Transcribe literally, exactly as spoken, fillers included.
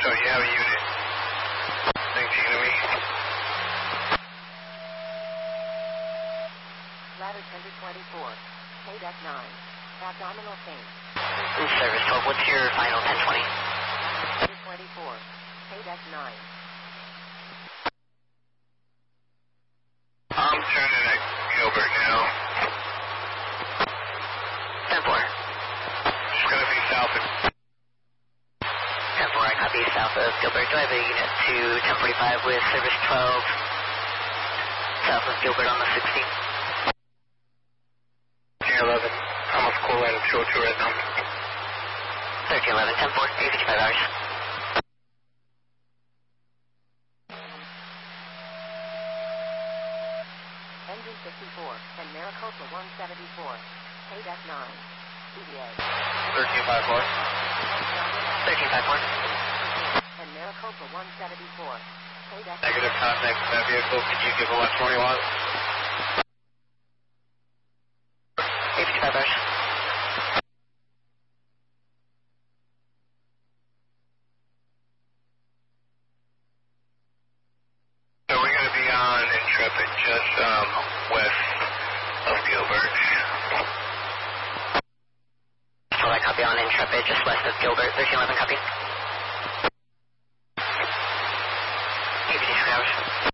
So you have a unit nineteen to me. Ladder ten to twenty-four. K deck nine. Abdominal pain. Service twelve, what's your final ten twenty? ten to twenty-four. K deck nine. I'm turning at Gilbert now. ten four. It's going to be south of... ten four, I copy south of Gilbert. Do I have a unit to ten forty-five with service twelve, south of Gilbert on the sixteen? thirteen eleven. Almost cool in two oh two right now. thirteen eleven, ten four, eight fifty-five hours. Engine fifty-four and Maricopa one seventy-four. K deck nine. C D A. thirteen five four. thirteen five four. And Maricopa one seventy-four. K deck Negative contact with that vehicle. Can you give a one twenty-one? eight fifty-five hours. So we're going to be on Intrepid, just um, west of Gilbert. So I copy on Intrepid, just west of Gilbert, thirteen eleven copy. eight fifty-six hours.